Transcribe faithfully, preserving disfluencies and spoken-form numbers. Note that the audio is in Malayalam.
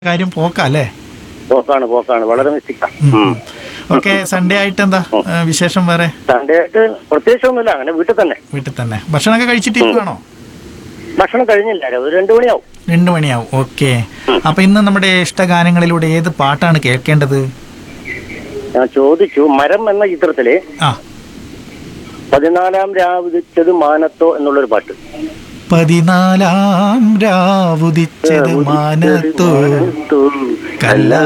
കാര്യം പോക്കല്ലേ? പോക്കാണ് പോക്കാണ് വളരെ മിസ്റ്റേക്കാണ്. ഓക്കെ, സൺഡേ ആയിട്ട് എന്താ ഏ, വിശേഷം വേറെ? സൺഡേ ആയിട്ട് പ്രത്യേകിച്ചൊന്നുമില്ല, അങ്ങനെ വീട്ടിൽ തന്നെ. വീട്ടിൽ തന്നെ ഭക്ഷണമൊക്കെ കഴിച്ചിട്ടിരിക്കുകയാണോ? ഭക്ഷണം കഴിഞ്ഞില്ല, ഒരു രണ്ടു മണിയാവും. രണ്ടു മണിയാവും. ഓക്കെ, അപ്പൊ ഇന്ന് നമ്മുടെ ഇഷ്ടഗാനങ്ങളിലൂടെ ഏത് പാട്ടാണ് കേൾക്കേണ്ടത്? ഞാൻ ചോദിച്ചു, മരം എന്ന ചിത്രത്തില് ആ, പതിനാലാം രാവുദിച്ചത് മാനത്തോ എന്നുള്ളൊരു പാട്ട്. പതിനാലാം രാവുദിച്ചത് മാനത്തോ കല്ല